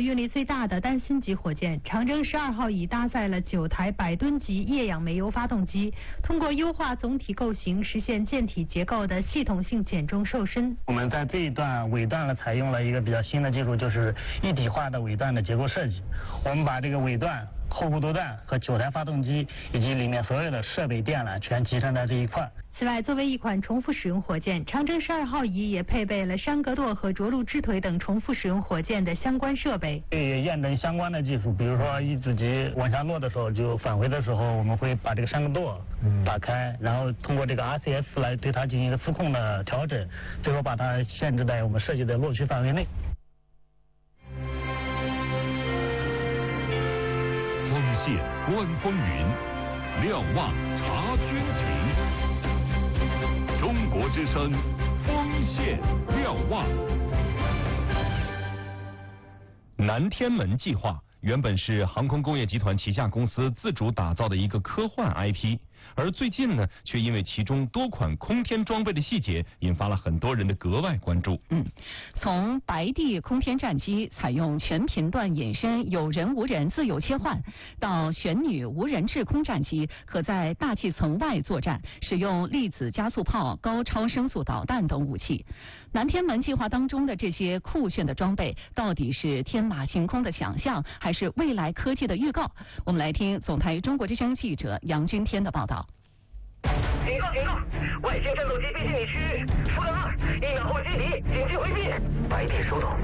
运力最大的单星级火箭长征12号乙搭载了9台100吨级液氧煤油发动机，通过优化总体构型，实现舰体结构的系统性减重瘦身。 我们在这一段尾段呢，采用了一个比较新的技术，就是一体化的尾段的结构设计。我们把这个尾段、后部舵段和9台发动机以及里面所有的设备电缆全集成在这一块。 此外，作为一款重复使用火箭，长征12号乙也配备了山格舵和着陆支腿等重复使用火箭的相关设备。 也验证相关的技术，比如说一子级往下落的时候，就返回的时候，我们会把这个山格舵打开，然后通过这个 RCS 来对它进行一个磁控的调整，最后把它限制在我们设计的落区范围内。 风线观风云，瞭望察军情。中国之声，风线瞭望。 南天门计划原本是航空工业集团旗下公司自主打造的一个科幻 IP， 而最近呢，却因为其中多款空天装备的细节，引发了很多人的格外关注。 从白帝空天战机采用全频段隐身、有人无人自由切换，到玄女无人制空战机可在大气层外作战，使用粒子加速炮、高超声速导弹等武器。南天门计划当中的这些酷炫的装备，到底是天马行空的想象，还是未来科技的预告？我们来听总台中国之声记者杨君天的报道。 警告！外星战斗机逼近你区域，福特2，1秒后击敌，紧急回避。白帝收到。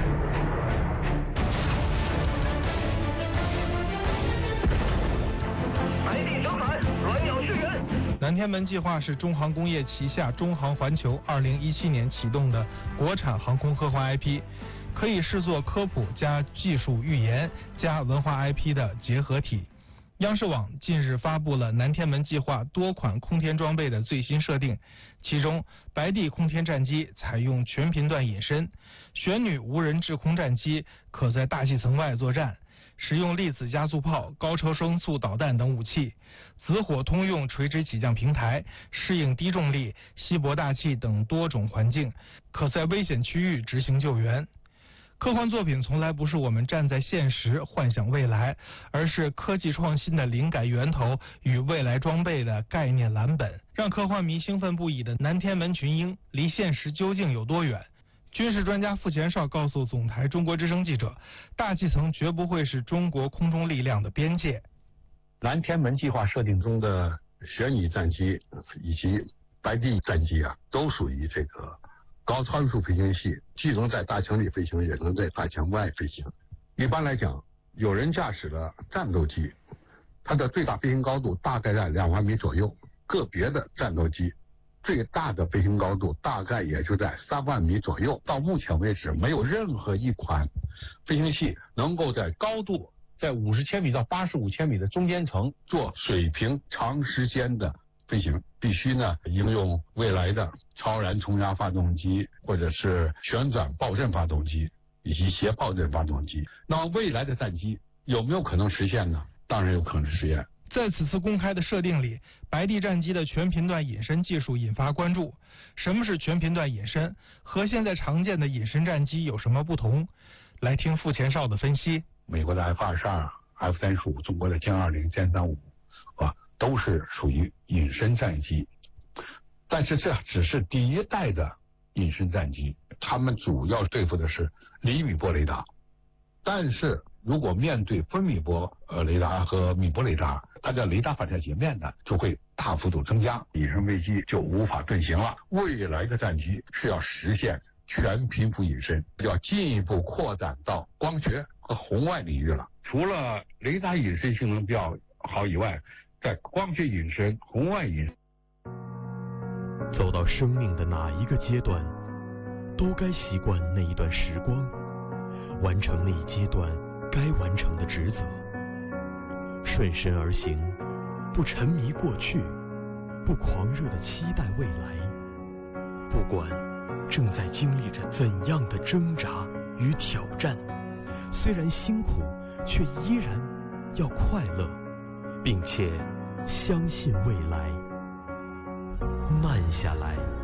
白帝折返，软鸟续援。 南天门计划是中航工业旗下中航环球2017年启动的国产航空科幻 IP， 可以视作科普加技术预言加文化 IP 的结合体。央视网近日发布了南天门计划多款空天装备的最新设定，其中白帝空天战机采用全频段隐身，玄女无人制空战机可在大气层外作战，使用粒子加速炮、高超声速导弹等武器，紫火通用垂直起降平台，适应低重力、稀薄大气等多种环境，可在危险区域执行救援。科幻作品从来不是我们站在现实幻想未来，而是科技创新的灵感源头与未来装备的概念蓝本。让科幻迷兴奋不已的南天门群英，离现实究竟有多远？军事专家傅前绍告诉总台中国之声记者，大气层绝不会是中国空中力量的边界。 南天门计划设定中的玄女战机以及白帝战机都属于这个高参数飞行器，既能在大墙里飞行，也能在大墙外飞行。一般来讲，有人驾驶的战斗机，它的最大飞行高度大概在2万米左右，个别的战斗机最大的飞行高度大概也就在3万米左右。到目前为止，没有任何一款飞行器能够在高度在50千米到85千米的中间层做水平长时间的飞行，必须呢应用未来的超燃冲压发动机，或者是旋转爆震发动机以及斜爆震发动机。那么未来的战机有没有可能实现呢？当然有可能实现。 在此次公开的设定里，白帝战机的全频段隐身技术引发关注。什么是全频段隐身？和现在常见的隐身战机有什么不同？来听傅前绍的分析。 美国的 F-22、F-35，中国的歼20、歼35都是属于隐身战机，但是这只是第一代的隐身战机，他们主要对付的是厘米波雷达。但是如果面对分米波雷达和米波雷达，它的雷达反射截面呢就会大幅度增加，隐身飞机就无法遁形了。未来的战机是要实现全频幅隐身，要进一步扩展到光学和红外领域了。除了雷达隐身性能比较好以外，在光学隐身、红外隐身， 走到生命的哪一个阶段，都该习惯那一段时光，完成那一阶段该完成的职责，顺身而行，不沉迷过去，不狂热地期待未来。不管正在经历着怎样的挣扎与挑战，虽然辛苦，却依然要快乐，并且相信未来。慢下来。